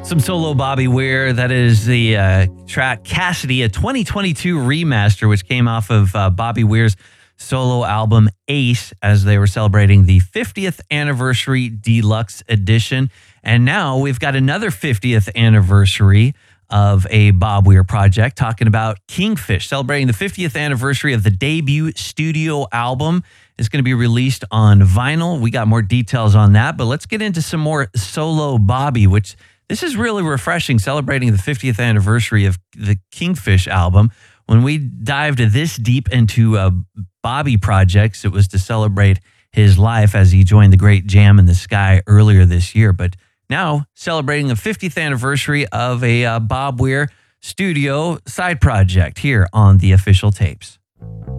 Some solo Bobby Weir. That is the track Cassidy, a 2022 remaster, which came off of Bobby Weir's solo album Ace, as they were celebrating the 50th anniversary deluxe edition. And now we've got another 50th anniversary of a Bob Weir project, talking about Kingfish, celebrating the 50th anniversary of the debut studio album. It's going to be released on vinyl. We got more details on that, but let's get into some more solo Bobby, which this is really refreshing, celebrating the 50th anniversary of the Kingfish album. When we dived this deep into Bobby projects, it was to celebrate his life as he joined the great Jam in the Sky earlier this year. But now celebrating the 50th anniversary of a Bob Weir studio side project here on the Official Tapes.